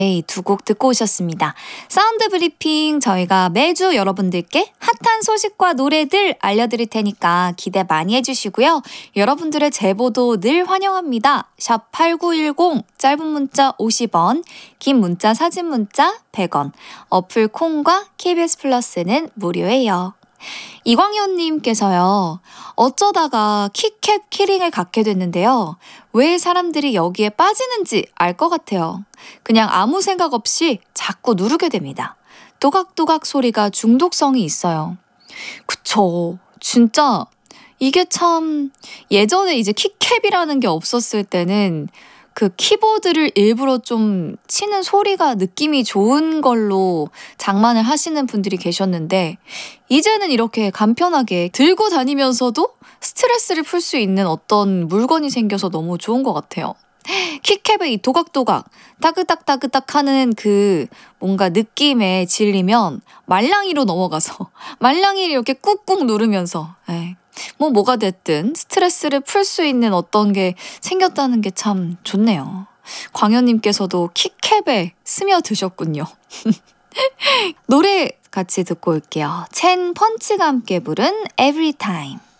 네, 두 곡 듣고 오셨습니다. 사운드 브리핑 저희가 매주 여러분들께 핫한 소식과 노래들 알려드릴 테니까 기대 많이 해주시고요. 여러분들의 제보도 늘 환영합니다. 샵 8910 짧은 문자 50원, 긴 문자 사진 문자 100원, 어플 콩과 KBS 플러스는 무료예요. 이광현님께서요. 어쩌다가 키캡 키링을 갖게 됐는데요. 왜 사람들이 여기에 빠지는지 알 것 같아요. 그냥 아무 생각 없이 자꾸 누르게 됩니다. 또각또각 소리가 중독성이 있어요. 그쵸. 진짜 이게 참 예전에 이제 키캡이라는 게 없었을 때는 그 키보드를 일부러 좀 치는 소리가 느낌이 좋은 걸로 장만을 하시는 분들이 계셨는데 이제는 이렇게 간편하게 들고 다니면서도 스트레스를 풀 수 있는 어떤 물건이 생겨서 너무 좋은 것 같아요. 키캡의 이 도각도각 따그닥따그닥 하는 그 뭔가 느낌에 질리면 말랑이로 넘어가서 말랑이를 이렇게 꾹꾹 누르면서 뭐가 됐든 스트레스를 풀 수 있는 어떤 게 생겼다는 게 참 좋네요. 광현님께서도 키캡에 스며드셨군요. 노래 같이 듣고 올게요. 첸 펀치가 함께 부른 Every Time.